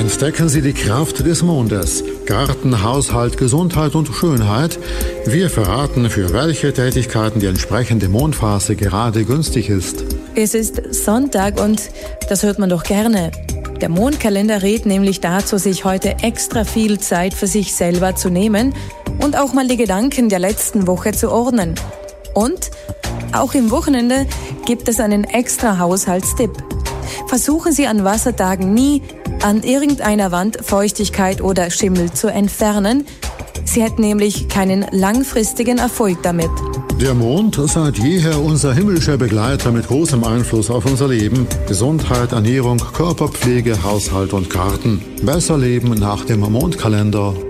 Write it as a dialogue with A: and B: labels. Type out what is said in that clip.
A: Entdecken Sie die Kraft des Mondes. Garten, Haushalt, Gesundheit und Schönheit. Wir verraten, für welche Tätigkeiten die entsprechende Mondphase gerade günstig ist.
B: Es ist Sonntag und das hört man doch gerne. Der Mondkalender rät nämlich dazu, sich heute extra viel Zeit für sich selber zu nehmen und auch mal die Gedanken der letzten Woche zu ordnen. Und auch im Wochenende gibt es einen extra Haushaltstipp. Versuchen Sie an Wassertagen nie, an irgendeiner Wand Feuchtigkeit oder Schimmel zu entfernen. Sie hätten nämlich keinen langfristigen Erfolg damit.
A: Der Mond ist seit jeher unser himmlischer Begleiter mit großem Einfluss auf unser Leben. Gesundheit, Ernährung, Körperpflege, Haushalt und Garten. Besser leben nach dem Mondkalender.